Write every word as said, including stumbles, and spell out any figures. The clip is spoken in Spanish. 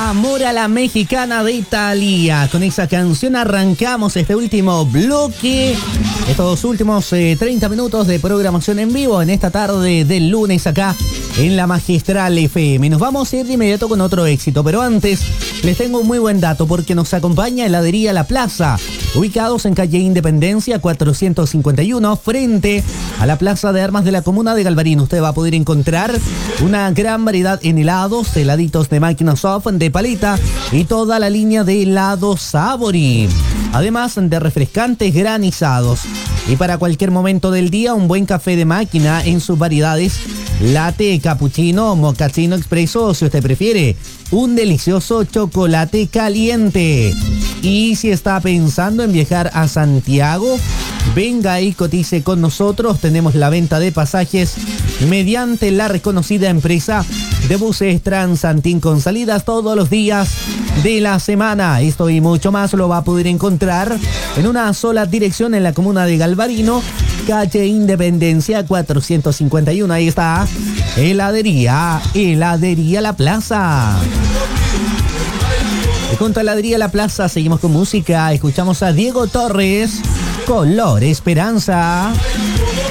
Amor a la Mexicana de Italia. Con esa canción arrancamos este último bloque, estos últimos eh, treinta minutos de programación en vivo en esta tarde del lunes acá en la Magistral F M. Nos vamos a ir de inmediato con otro éxito, pero antes les tengo un muy buen dato porque nos acompaña Heladería La Plaza, ubicados en calle Independencia cuatrocientos cincuenta y uno, frente a la Plaza de Armas de la Comuna de Galvarino. Usted va a poder encontrar una gran variedad en helados, heladitos de máquina soft, de paleta y toda la línea de helados Sabori, además de refrescantes granizados. Y para cualquier momento del día, un buen café de máquina en sus variedades: latte, cappuccino, mochaccino expreso, o si usted prefiere, un delicioso chocolate caliente. Y si está pensando en viajar a Santiago, venga y cotice con nosotros. Tenemos la venta de pasajes mediante la reconocida empresa de buses Transantín, con salidas todos los días de la semana. Esto y mucho más lo va a poder encontrar en una sola dirección en la comuna de Galvarino, calle Independencia cuatrocientos cincuenta y uno. Ahí está, Heladería, Heladería La Plaza. Y junto a Heladería La Plaza seguimos con música. Escuchamos a Diego Torres, Color Esperanza.